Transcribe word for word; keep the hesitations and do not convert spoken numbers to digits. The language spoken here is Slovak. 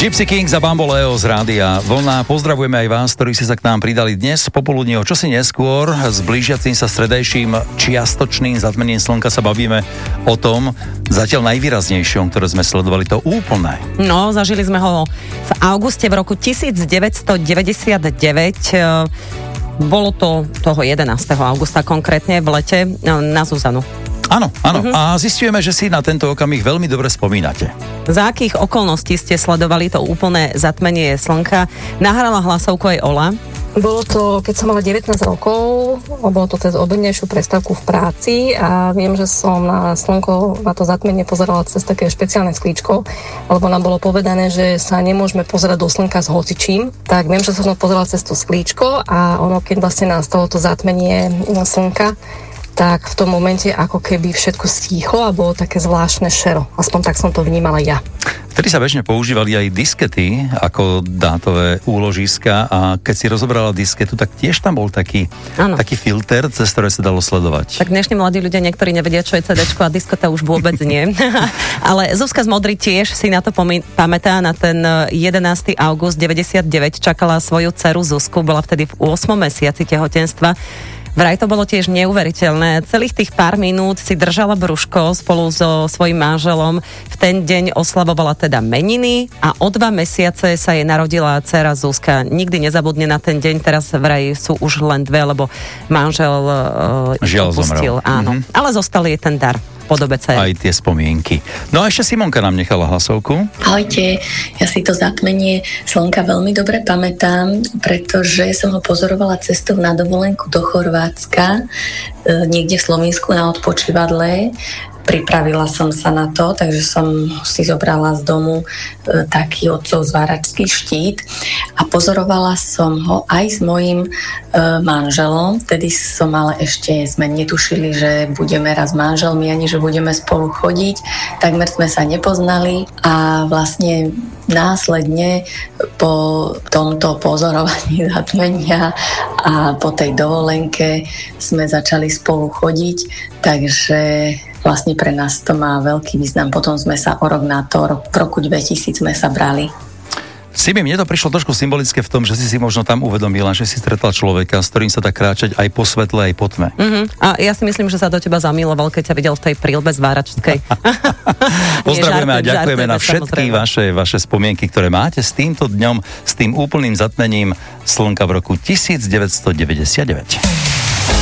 Gypsy Kings a Bambo Leo z Rádia Vlna. Pozdravujeme aj vás, ktorí ste sa k nám pridali dnes popoludní o čosi neskôr. S blížiacim sa stredajším čiastočným zatmením slnka sa bavíme o tom zatiaľ najvýraznejšom, ktoré sme sledovali, to úplné. No, zažili sme ho v auguste v roku devätnásťstodeväťdesiatdeväť. Bolo to toho jedenásteho augusta konkrétne v lete na Zuzanu. Áno, áno. Uh-huh. A zistujeme, že si na tento okamih veľmi dobre spomínate. Za akých okolností ste sledovali to úplné zatmenie slnka? Nahrala hlasovku aj Ola. Bolo to, keď som mala devätnásť rokov, bolo to cez obednejšiu prestávku v práci a viem, že som na slnko, na to zatmenie pozerala cez také špeciálne sklíčko, lebo nám bolo povedané, že sa nemôžeme pozerať do slnka s hocičím. Tak viem, že som pozerala cez to sklíčko a ono, keď vlastne nastalo to zatmenie slnka, tak v tom momente ako keby všetko stíchlo a bolo také zvláštne šero. Aspoň tak som to vnímala ja. Vtedy sa bežne používali aj diskety ako dátové úložiska a keď si rozobrala disketu, tak tiež tam bol taký, taký filter, cez ktoré sa dalo sledovať. Tak dnešní mladí ľudia niektorí nevedia, čo je cé déčko a disketa už vôbec nie. Ale Zuzka z Modry tiež si na to pomí- pamätá, na ten jedenásteho augusta deväťdesiatdeväť čakala svoju dceru Zuzku, bola vtedy v ôsmom mesiaci tehotenstva. Vraj to bolo tiež neuveriteľné. Celých tých pár minút si držala brúško spolu so svojím manželom. V ten deň oslavovala teda meniny a o dva mesiace sa jej narodila dcera Zuzka. Nikdy nezabudne na ten deň, teraz vraj sú už len dve, lebo manžel uh, Žiaľ opustil. zomrel. Áno. Mm-hmm. Ale zostali jej ten dar. Podobe aj tie spomienky. No a ešte Simonka nám nechala hlasovku. Ahojte, ja si to zatmenie slnka veľmi dobre pamätám, pretože som ho pozorovala cestou na dovolenku do Chorvátska, e, niekde v Slovensku na odpočívadle. Pripravila som sa na to, takže som si zobrala z domu e, taký otcov zváračský štít a pozorovala som ho aj s mojím e, manželom. Vtedy som ale ešte, sme netušili, že budeme raz manželmi, ani že budeme spolu chodiť. Takmer sme sa nepoznali a vlastne následne po tomto pozorovaní zatmenia a po tej dovolenke sme začali spolu chodiť, takže vlastne pre nás to má veľký význam. Potom sme sa o rok na to, v roku dvetisíc sme sa brali. Sibi, mne to prišlo trošku symbolické v tom, že si si možno tam uvedomila, že si stretla človeka, s ktorým sa dá kráčať aj po svetle, aj po tme. Uh-huh. A ja si myslím, že sa do teba zamiloval, keď ťa videl v tej príľbe zváračskej. Pozdravujeme a ďakujeme na všetky vaše, vaše spomienky, ktoré máte s týmto dňom, s tým úplným zatmením slnka v roku devätnásťstodeväťdesiatdeväť.